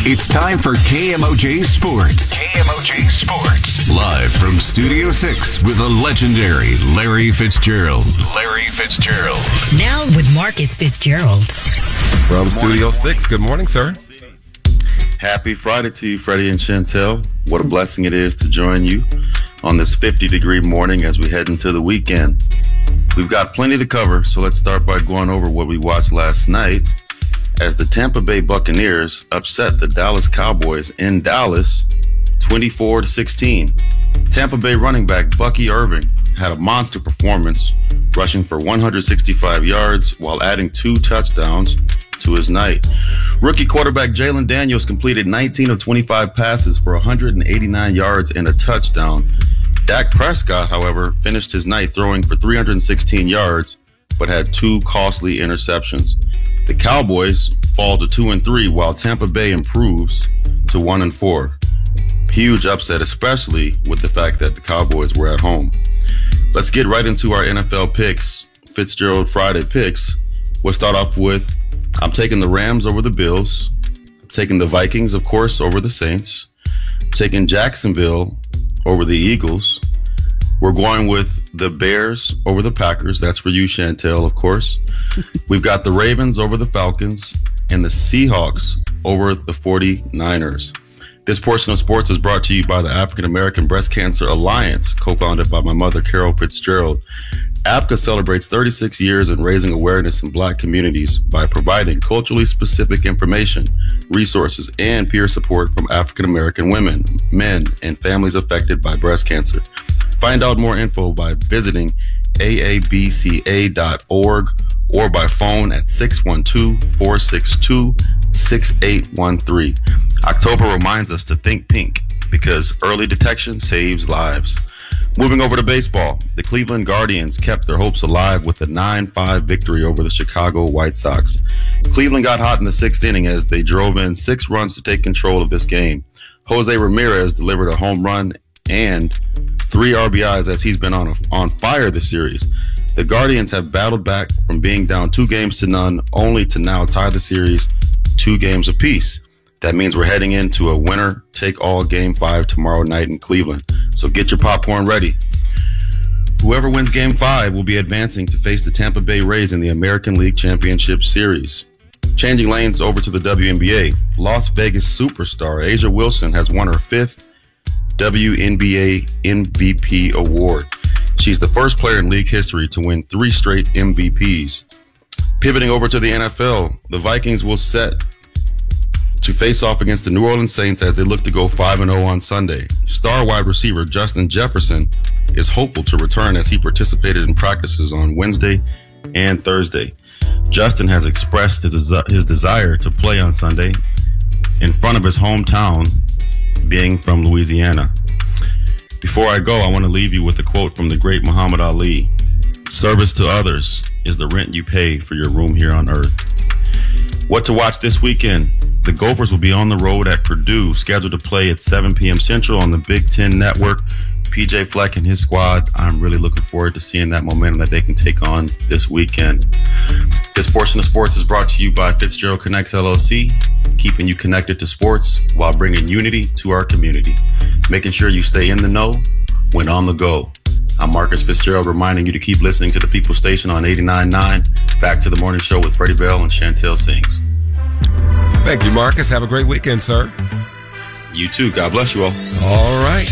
It's time for KMOJ Sports. KMOJ Sports. Live from Studio 6 with the legendary Larry Fitzgerald. Now with Marcus Fitzgerald. From Studio 6. Good morning, sir. Happy Friday to you, Freddie and Chantel. What a blessing it is to join you on this 50-degree morning as we head into the weekend. We've got plenty to cover, so let's start by going over what we watched last night as the Tampa Bay Buccaneers upset the Dallas Cowboys in Dallas 24-16. Tampa Bay running back Bucky Irving had a monster performance, rushing for 165 yards while adding 2 touchdowns to his night. Rookie quarterback Jalen Daniels completed 19 of 25 passes for 189 yards and a touchdown. Dak Prescott, however, finished his night throwing for 316 yards, but had 2 costly interceptions. The Cowboys fall to 2-3, while Tampa Bay improves to 1-4. Huge upset, especially with the fact that the Cowboys were at home. Let's get right into our NFL picks, Fitzgerald Friday picks. We'll start off with, I'm taking the Rams over the Bills. I'm taking the Vikings, of course, over the Saints. I'm taking Jacksonville over the Eagles. We're going with the Bears over the Packers. That's for you, Chantel, of course. We've got the Ravens over the Falcons and the Seahawks over the 49ers. This portion of sports is brought to you by the African American Breast Cancer Alliance, co-founded by my mother, Carol Fitzgerald. ABCA celebrates 36 years in raising awareness in Black communities by providing culturally specific information, resources, and peer support from African American women, men, and families affected by breast cancer. Find out more info by visiting aabca.org or by phone at 612-462-6813. October reminds us to think pink because early detection saves lives. Moving over to baseball, the Cleveland Guardians kept their hopes alive with a 9-5 victory over the Chicago White Sox. Cleveland got hot in the 6th inning as they drove in 6 runs to take control of this game. Jose Ramirez delivered a home run and 3 RBIs as he's been on fire this series. The Guardians have battled back from being down 2-0 only to now tie the series 2 games apiece. That means we're heading into a winner-take-all Game 5 tomorrow night in Cleveland. So get your popcorn ready. Whoever wins Game 5 will be advancing to face the Tampa Bay Rays in the American League Championship Series. Changing lanes over to the WNBA, Las Vegas superstar A'ja Wilson has won her 5th WNBA MVP award. She's the first player in league history to win 3 straight MVPs. Pivoting over to the NFL, the Vikings will set to face off against the New Orleans Saints as they look to go 5-0 on Sunday. Star wide receiver Justin Jefferson is hopeful to return as he participated in practices on Wednesday and Thursday. Justin has expressed his desire to play on Sunday in front of his hometown, being from Louisiana. Before I go, I want to leave you with a quote from the great Muhammad Ali. Service to others is the rent you pay for your room here on earth. What to watch this weekend? The Gophers will be on the road at Purdue, scheduled to play at 7 p.m. Central on the Big Ten Network. PJ Fleck and his squad, I'm really looking forward to seeing that momentum that they can take on this weekend. This portion of sports is brought to you by Fitzgerald Connects LLC, keeping you connected to sports while bringing unity to our community, making sure you stay in the know when on the go. I'm Marcus Fitzgerald, reminding you to keep listening to the People Station on 89.9. Back to the morning show with Freddie Bell and Chantel Sings. Thank you, Marcus. Have a great weekend, sir. You too. God bless you all. All right.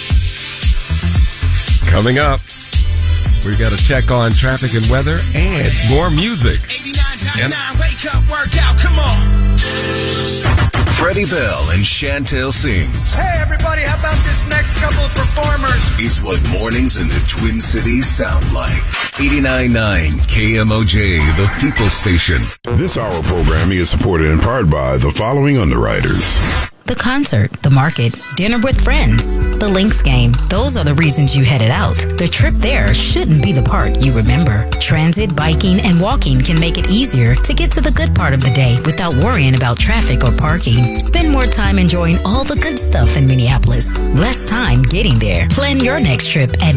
Coming up, we've got to check on traffic and weather and more music. 89.9, wake up, work out, come on. Freddie Bell and Chantel Sings. Hey, everybody, how about this next couple of performers? It's what mornings in the Twin Cities sound like. 89.9 KMOJ, the People Station. This hour programming is supported in part by the following underwriters. The concert, the market, dinner with friends, the Lynx game. Those are the reasons you headed out. The trip there shouldn't be the part you remember. Transit, biking, and walking can make it easier to get to the good part of the day without worrying about traffic or parking. Spend more time enjoying all the good stuff in Minneapolis. Less time getting there. Plan your next trip at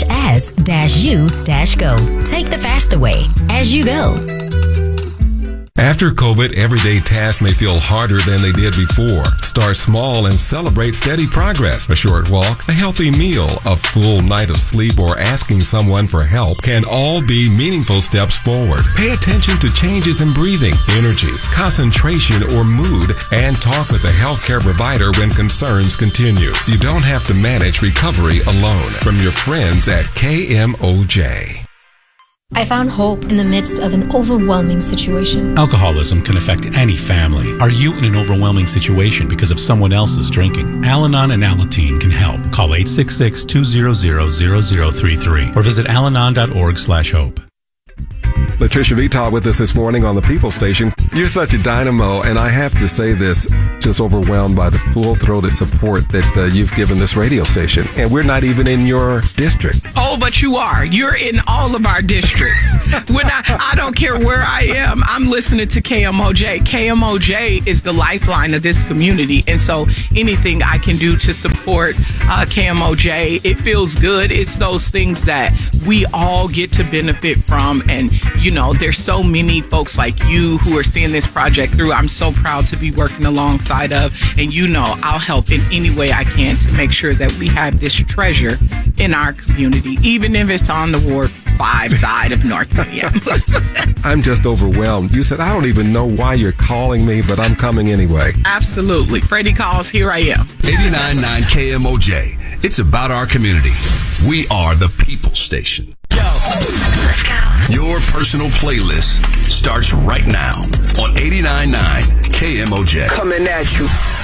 minneapolismn.gov/as-u-go. Take the fast away as you go. After COVID, everyday tasks may feel harder than they did before. Start small and celebrate steady progress. A short walk, a healthy meal, a full night of sleep, or asking someone for help can all be meaningful steps forward. Pay attention to changes in breathing, energy, concentration, or mood, and talk with a healthcare provider when concerns continue. You don't have to manage recovery alone. From your friends at KMOJ. I found hope in the midst of an overwhelming situation. Alcoholism can affect any family. Are you in an overwhelming situation because of someone else's drinking? Al-Anon and Alateen can help. Call 866-200-0033 or visit alanon.org/hope. Latricia Vitaw with us this morning on the People Station. You're such a dynamo, and I have to say this, just overwhelmed by the full-throated support that you've given this radio station. And we're not even in your district. Oh, but you are. You're in all of our districts. I don't care where I am. I'm listening to KMOJ. KMOJ is the lifeline of this community. And so anything I can do to support KMOJ, it feels good. It's those things that we all get to benefit from. And, you know, there's so many folks like you who are seeing this project through. I'm so proud to be working alongside of, and you know, I'll help in any way I can to make sure that we have this treasure in our community, even if it's on the Ward 5 side of North Miami. I'm just overwhelmed. You said, I don't even know why you're calling me, but I'm coming anyway. Absolutely. Freddie calls, here I am. 89.9 KMOJ. It's about our community. We are the People Station. Let's go. Your personal playlist starts right now on 89.9 KMOJ. Coming at you.